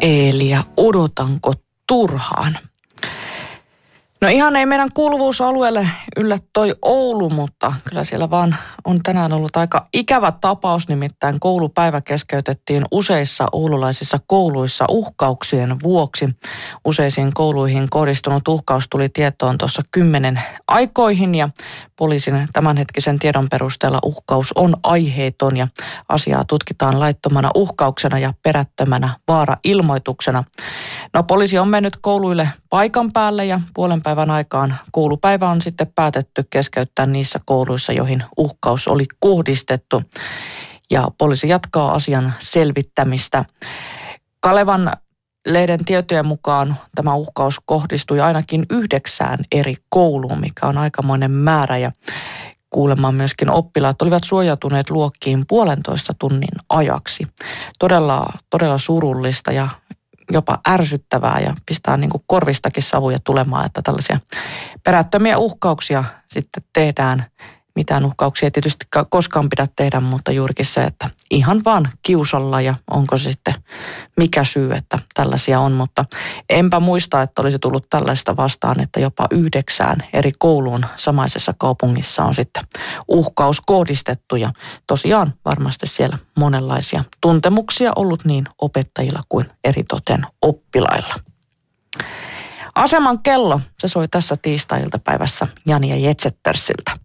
Eeliä, odotanko turhaan? No ihan ei meidän kuuluvuusalueelle yllä toi Oulu, mutta kyllä siellä vaan on tänään ollut aika ikävä tapaus, nimittäin koulupäivä keskeytettiin useissa oululaisissa kouluissa uhkauksien vuoksi. Useisiin kouluihin kohdistunut uhkaus tuli tietoon tuossa 10 aikoihin ja poliisin tämänhetkisen tiedon perusteella uhkaus on aiheeton ja asiaa tutkitaan laittomana uhkauksena ja perättömänä vaarailmoituksena. No poliisi on mennyt kouluille paikan päälle ja puolen päivän aikaan koulupäivä on sitten päätetty keskeyttää niissä kouluissa, joihin uhkaus oli kohdistettu. Ja poliisi jatkaa asian selvittämistä. Kalevan lehden tietojen mukaan tämä uhkaus kohdistui ainakin 9 eri kouluun, mikä on aikamoinen määrä ja kuulemma myöskin oppilaat olivat suojautuneet luokkiin 1,5 tunnin ajaksi. Todella surullista ja jopa ärsyttävää ja pistää niin kuin korvistakin savuja tulemaan, että tällaisia perättömiä uhkauksia sitten tehdään. Mitään uhkauksia ei tietysti koskaan pidä tehdä, mutta juurikin se, että ihan vaan kiusalla ja onko se sitten mikä syy, että tällaisia on. Mutta enpä muista, että olisi tullut tällaista vastaan, että jopa 9 eri kouluun samaisessa kaupungissa on sitten uhkaus kohdistettu. Ja tosiaan varmasti siellä monenlaisia tuntemuksia ollut niin opettajilla kuin eritoten oppilailla. Aseman kello, se soi tässä tiistai-iltapäivässä Jani ja Jetsettersiltä.